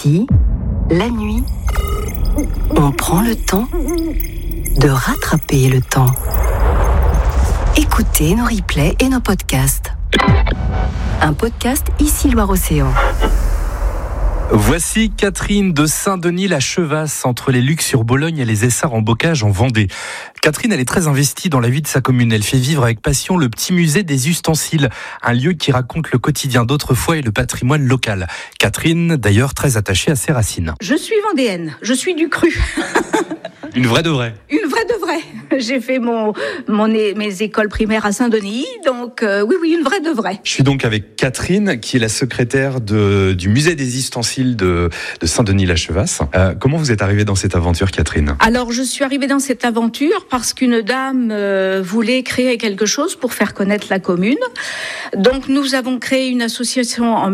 Ici, la nuit, on prend le temps de rattraper le temps. Écoutez nos replays et nos podcasts. Un podcast Ici Loire-Océan. Voici Catherine de Saint-Denis-la-Chevasse, entre les Lucs-sur-Bologne et les Essarts en Bocage en Vendée. Catherine, elle est très investie dans la vie de sa commune. Elle fait vivre avec passion le petit musée des ustensiles, un lieu qui raconte le quotidien d'autrefois et le patrimoine local. Catherine, d'ailleurs, très attachée à ses racines. Je suis vendéenne, je suis du Cru. Une vraie de vraie. Une vraie de vraie. J'ai fait mes écoles primaires à Saint-Denis, donc oui, une vraie de vraie. Je suis donc avec Catherine, qui est la secrétaire du musée des ustensiles de Saint-Denis-la-Chevasse. Comment vous êtes arrivée dans cette aventure, Catherine ? Alors, je suis arrivée dans cette aventure parce qu'une dame voulait créer quelque chose pour faire connaître la commune. Donc, nous avons créé une association en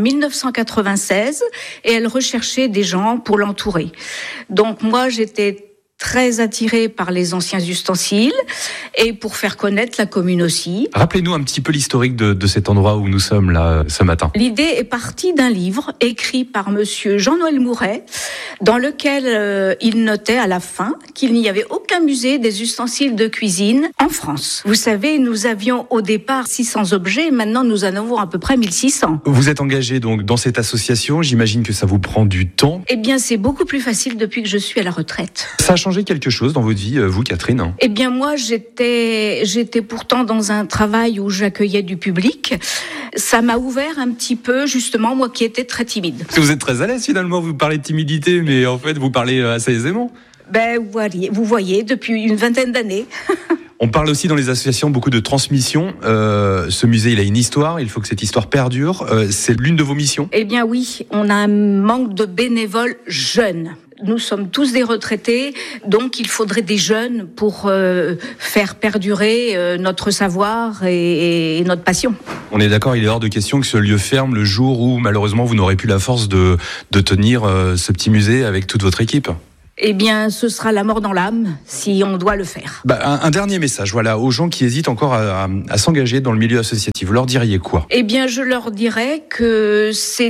1996 et elle recherchait des gens pour l'entourer. Donc, moi, j'étais très attirée par les anciens ustensiles et pour faire connaître la commune aussi. Rappelez-nous un petit peu l'historique de cet endroit où nous sommes là ce matin. L'idée est partie d'un livre écrit par monsieur Jean-Noël Mouret, dans lequel il notait à la fin qu'il n'y avait aucun musée des ustensiles de cuisine en France. Vous savez, nous avions au départ 600 objets, maintenant nous en avons à peu près 1600. Vous êtes engagé donc dans cette association, j'imagine que ça vous prend du temps. Eh bien, c'est beaucoup plus facile depuis que je suis à la retraite. Ça a changé quelque chose dans votre vie, vous, Catherine ? Eh bien, moi, j'étais pourtant dans un travail où j'accueillais du public. Ça m'a ouvert un petit peu, justement, moi qui étais très timide. Parce que vous êtes très à l'aise, finalement, vous parlez de timidité, mais en fait, vous parlez assez aisément. Vous voyez, depuis une vingtaine d'années. On parle aussi dans les associations beaucoup de transmission. Ce musée, il a une histoire, il faut que cette histoire perdure. C'est l'une de vos missions ? Eh bien oui, on a un manque de bénévoles jeunes. Nous sommes tous des retraités, donc il faudrait des jeunes pour faire perdurer notre savoir et notre passion. On est d'accord, il est hors de question que ce lieu ferme le jour où malheureusement vous n'aurez plus la force de tenir ce petit musée avec toute votre équipe. Eh bien, ce sera la mort dans l'âme, si on doit le faire. Un dernier message, voilà, aux gens qui hésitent encore à s'engager dans le milieu associatif. Vous leur diriez quoi ? Eh bien, je leur dirais que c'est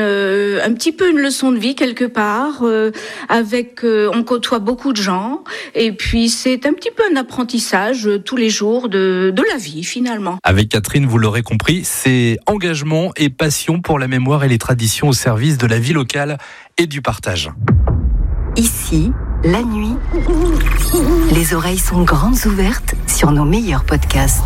un petit peu une leçon de vie quelque part. On côtoie beaucoup de gens, et puis c'est un petit peu un apprentissage tous les jours de la vie finalement. Avec Catherine, vous l'aurez compris, c'est engagement et passion pour la mémoire et les traditions au service de la vie locale et du partage. Ici, la nuit, les oreilles sont grandes ouvertes sur nos meilleurs podcasts.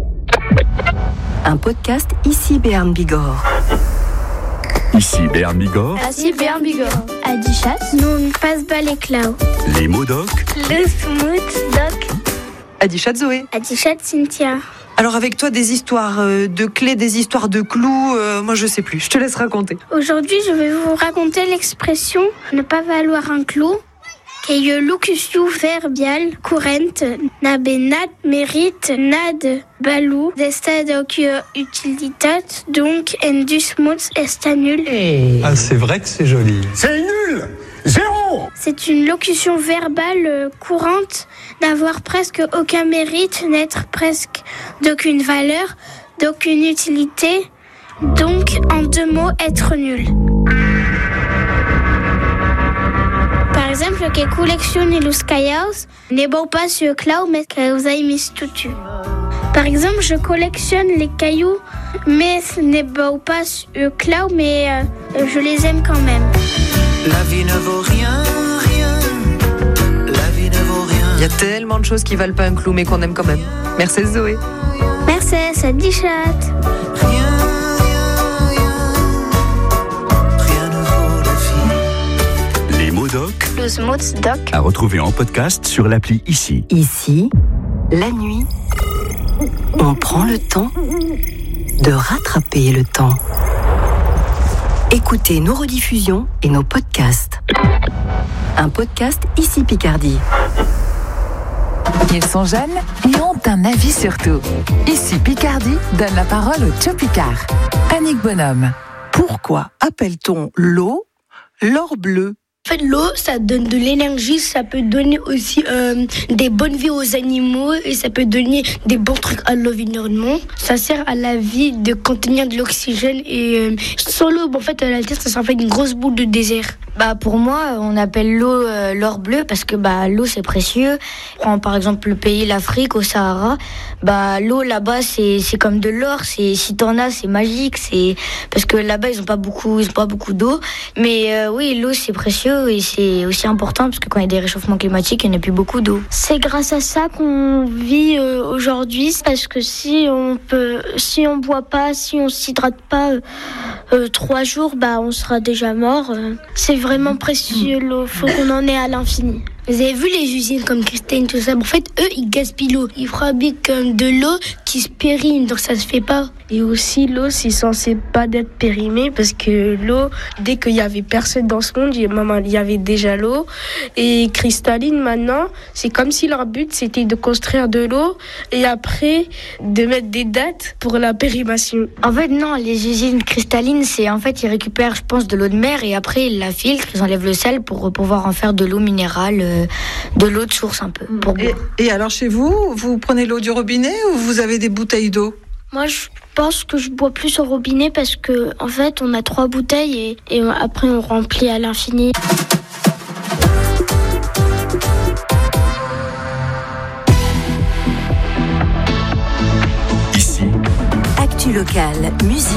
Un podcast Ici Béarn Bigorre. Ici Béarn Bigorre. Ici Béarn Bigorre. Adichat. Non, passe bas les clau. Les mots doc. Le smooth doc. Adichat Zoé. Adichat Cynthia. Alors avec toi, des histoires de clés, des histoires de clous, moi je sais plus, je te laisse raconter. Aujourd'hui, je vais vous raconter l'expression « ne pas valoir un clou ». Qu'est locution verbiale courante, n'abenat mérite nad balou d'estad utilitat donc endus mots est nul. Ah, c'est vrai que c'est joli. C'est nul. Zéro. C'est une locution verbale courante, n'avoir presque aucun mérite, n'être presque d'aucune valeur, d'aucune utilité, donc en 2 mots être nul. Par exemple, que collectionne los cailloux ne vau pas sur clau, mais que vous avez mis tout dessus. Par exemple, je collectionne les cailloux, mais ce ne vau pas sur clau, mais je les aime quand même. La vie ne vaut rien, rien. La vie ne vaut rien. Il y a tellement de choses qui valent pas un clou, mais qu'on aime quand même. Merci Zoé. Merci, ça dit chat. Doc. Le smooth doc. À retrouver en podcast sur l'appli Ici. Ici, la nuit, on prend le temps de rattraper le temps. Écoutez nos rediffusions et nos podcasts. Un podcast Ici Picardie. Ils sont jeunes et ont un avis sur tout. Ici Picardie donne la parole au Tcho Picard. Annick Bonhomme. Pourquoi appelle-t-on l'eau l'or bleu ? En fait, l'eau, ça donne de l'énergie, ça peut donner aussi des bonnes vies aux animaux et ça peut donner des bons trucs à l'environnement. Ça sert à la vie de contenir de l'oxygène et sans l'eau, en fait, à la terre, ça fait une grosse boule de désert. Pour moi, on appelle l'eau l'or bleu parce que l'eau c'est précieux. On prend par exemple le pays, l'Afrique, au Sahara. L'eau là-bas c'est comme de l'or. Si t'en as, c'est magique. C'est parce que là-bas ils ont pas beaucoup d'eau. Mais oui, l'eau c'est précieux et c'est aussi important parce que quand il y a des réchauffements climatiques, il n'y en a plus beaucoup d'eau. C'est grâce à ça qu'on vit aujourd'hui, parce que si on boit pas, si on s'hydrate pas 3 jours, on sera déjà mort. C'est vraiment précieux l'eau, faut qu'on en ait à l'infini. Vous avez vu les usines comme Christine, tout ça? En fait, eux, ils gaspillent l'eau. Ils fabriquent de l'eau qui se périme, donc ça se fait pas. Et aussi, l'eau, c'est censé pas d'être périmée parce que l'eau, dès qu'il y avait personne dans ce monde, il y avait déjà l'eau. Et cristalline, maintenant, c'est comme si leur but, c'était de construire de l'eau et après, de mettre des dates pour la périmation. En fait, non, les usines cristallines, ils récupèrent, je pense, de l'eau de mer et après, ils la filtrent, ils enlèvent le sel pour pouvoir en faire de l'eau minérale. De l'eau de source un peu. Et alors chez vous, vous prenez l'eau du robinet ou vous avez des bouteilles d'eau? Moi, je pense que je bois plus au robinet parce que en fait, on a 3 bouteilles et après on remplit à l'infini. Ici, Actu locale, musique.